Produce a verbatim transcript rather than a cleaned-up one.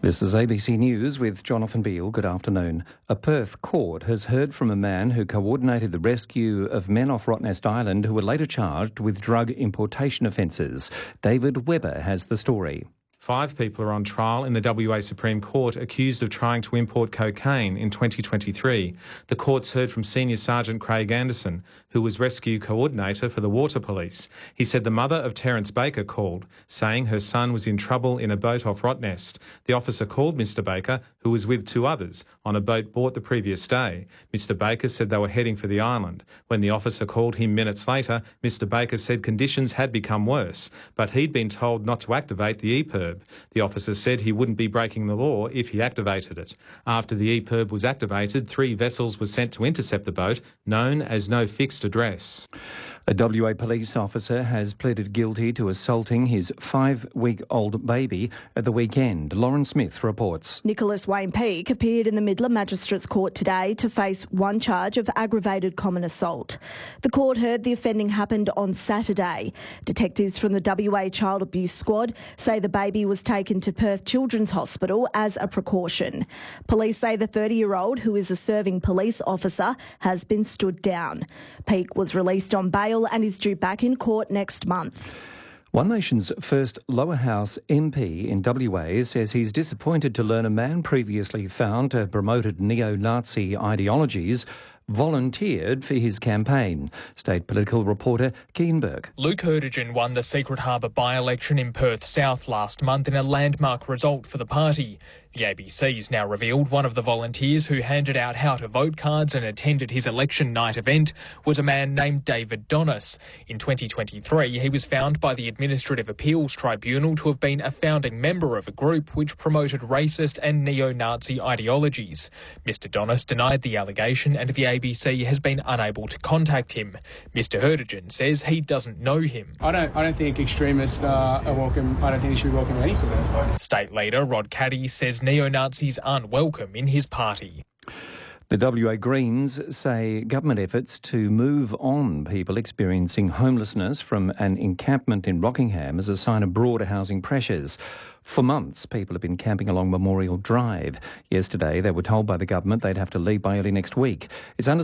This is A B C News with Jonathan Beale. Good afternoon. A Perth court has heard from a man who coordinated the rescue of men off Rottnest Island who were later charged with drug importation offences. David Webber has the story. Five people are on trial in the W A Supreme Court accused of trying to import cocaine in twenty twenty-three. The court's heard from Senior Sergeant Craig Anderson, who was rescue coordinator for the Water Police. He said the mother of Terence Baker called, saying her son was in trouble in a boat off Rottnest. The officer called Mister Baker, who was with two others, on a boat bought the previous day. Mister Baker said they were heading for the island. When the officer called him minutes later, Mister Baker said conditions had become worse, but he'd been told not to activate the E P I R B. The officer said he wouldn't be breaking the law if he activated it. After the E P I R B was activated, three vessels were sent to intercept the boat, known as No Fixed Address. A W A police officer has pleaded guilty to assaulting his five-week-old baby at the weekend. Lauren Smith reports. Nicholas Wayne Peake appeared in the Midland Magistrates Court today to face one charge of aggravated common assault. The court heard the offending happened on Saturday. Detectives from the W A Child Abuse Squad say the baby was taken to Perth Children's Hospital as a precaution. Police say the thirty-year-old, who is a serving police officer, has been stood down. Peake was released on bail and is due back in court next month. One Nation's first lower house M P in W A says he's disappointed to learn a man previously found to have promoted neo-Nazi ideologies volunteered for his campaign. State political reporter Kean Burke. Luke Hurtigan won the Secret Harbour by-election in Perth South last month in a landmark result for the party. The A B C's now revealed one of the volunteers who handed out how-to-vote cards and attended his election night event was a man named David Donis. In twenty twenty-three, he was found by the Administrative Appeals Tribunal to have been a founding member of a group which promoted racist and neo-Nazi ideologies. Mister Donis denied the allegation and the A B C has been unable to contact him. Mister Hurtigan says he doesn't know him. I don't, I don't think extremists uh, are welcome. I don't think they should be welcome to any political. State leader Rod Caddy says neo-Nazis aren't welcome in his party. The W A Greens say government efforts to move on people experiencing homelessness from an encampment in Rockingham is a sign of broader housing pressures. For months, people have been camping along Memorial Drive. Yesterday, they were told by the government they'd have to leave by early next week. It's under